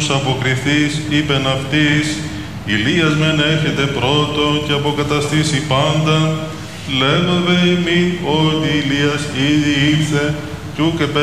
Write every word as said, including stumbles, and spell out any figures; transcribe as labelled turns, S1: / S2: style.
S1: αποκριθείς, είπεν αυτής, Ηλίας μεν έρχεται πρώτο και αποκαταστήσει πάντα, λέμε δε ημί ότι Ηλίας ήδη ήλθε, κι ουκ